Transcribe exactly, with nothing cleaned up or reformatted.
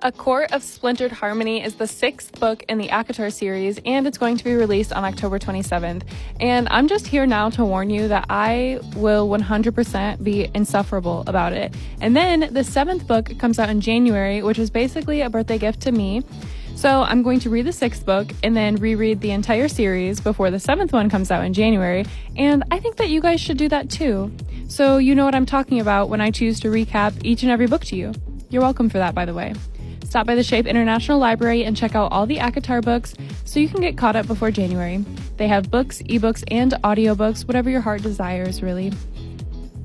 A Court of Splintered Harmony is the sixth book in the ACOTAR series, and it's going to be released on October twenty-seventh. And I'm just here now to warn you that I will one hundred percent be insufferable about it. And then the seventh book comes out in January, which is basically a birthday gift to me. So I'm going to read the sixth book and then reread the entire series before the seventh one comes out in January. And I think that you guys should do that too. So you know what I'm talking about when I choose to recap each and every book to you. You're welcome for that, by the way. Stop by the Shape International Library and check out all the ACOTAR books so you can get caught up before January. They have books, ebooks, and audiobooks, whatever your heart desires, really.